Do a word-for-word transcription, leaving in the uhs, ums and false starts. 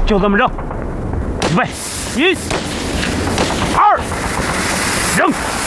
就这么扔。预备，一、二，扔。